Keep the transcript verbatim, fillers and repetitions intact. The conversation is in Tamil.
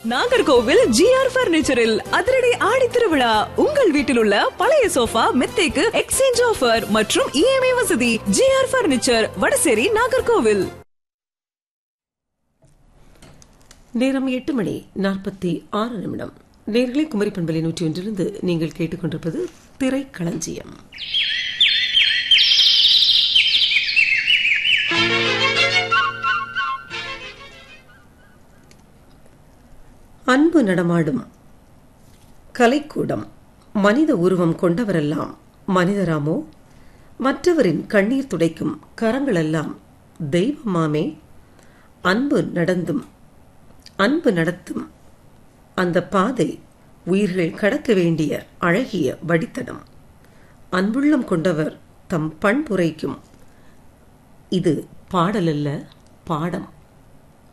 நாகர்கோவில் ஜிஆர் பர்னிச்சரில் அதிரடி ஆடி திருவிழா. உங்கள் வீட்டில் உள்ள பழைய சோஃபா மெத்தைக்கு எக்ஸ்சேஞ்ச் ஆஃபர் மற்றும் இஎம்ஐ வசதி. GR furniture, Vadasery, Nagercoil. நேரம் எட்டு மணி நாற்பத்தி ஆறு நிமிடம். நேர்களை குமரி பண்பலை நூற்றி ஒன்றிலிருந்து நீங்கள் கேட்டுக்கொண்டிருப்பது திரைக்களஞ்சியம். அன்பு நடமாடும் கலைக்கூடம். மனித உருவம் கொண்டவரெல்லாம் மனிதராமோ? மற்றவரின் கண்ணீர் துடைக்கும் கரங்களெல்லாம் தெய்வமாமே? அன்பு நடந்தும் அன்பு நடத்தும் அந்த பாதை உயிர்கள் கடக்க வேண்டிய அழகிய வடித்தடம். அன்புள்ளம் கொண்டவர் தம் பண்புரைக்கும் இது பாடலல்ல, பாடம்.